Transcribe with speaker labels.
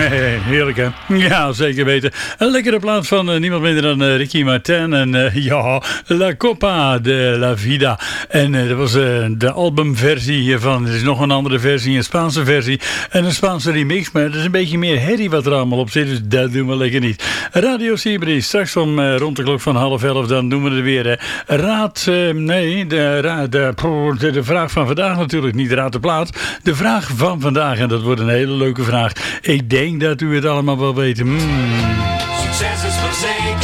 Speaker 1: Heerlijk hè? Ja, zeker weten. Een lekkere plaat van niemand minder dan Ricky Martin. En ja, La Copa de la Vida. En dat was de albumversie hiervan. Er is nog een andere versie, een Spaanse versie. En een Spaanse remix. Maar het is een beetje meer herrie wat er allemaal op zit. Dus dat doen we lekker niet. Radio Sibri, straks om rond de klok van 10:30. Dan doen we er weer de vraag van vandaag natuurlijk. Niet raad de plaat. De vraag van vandaag. En dat wordt een hele leuke vraag. Ik denk dat u het allemaal wel weet.
Speaker 2: Succes is verzekerd.